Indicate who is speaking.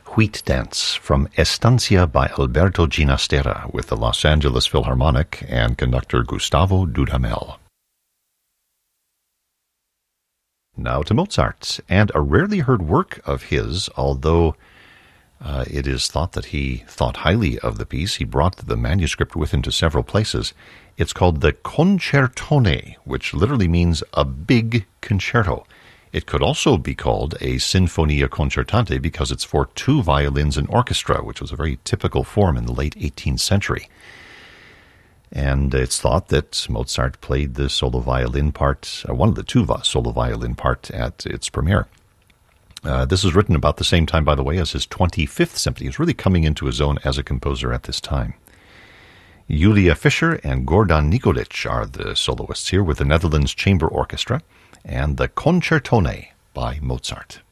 Speaker 1: Wheat Dance from Estancia by Alberto Ginastera with the Los Angeles Philharmonic and conductor Gustavo Dudamel. Now to Mozart, and a rarely heard work of his, although it is thought that he thought highly of the piece. He brought the manuscript with him to several places. It's called the Concertone, which literally means a big concerto. It could also be called a Sinfonia Concertante because it's for two violins and orchestra, which was a very typical form in the late 18th century. And it's thought that Mozart played the solo violin part, one of the two solo violin part at its premiere. This was written about the same time, by the way, as his 25th symphony. He's really coming into his own as a composer at this time. Julia Fischer and Gordan Nikolic are the soloists here with the Netherlands Chamber Orchestra and the Concertone by Mozart.